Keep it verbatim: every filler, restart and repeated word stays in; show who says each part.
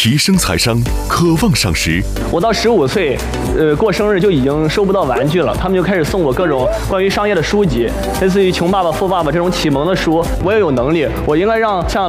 Speaker 1: 提升财商，渴望赏识。
Speaker 2: 我到十五岁，呃，过生日就已经收不到玩具了，他们就开始送我各种关于商业的书籍，类似于《穷爸爸富爸爸》这种启蒙的书。我也有能力，我应该让像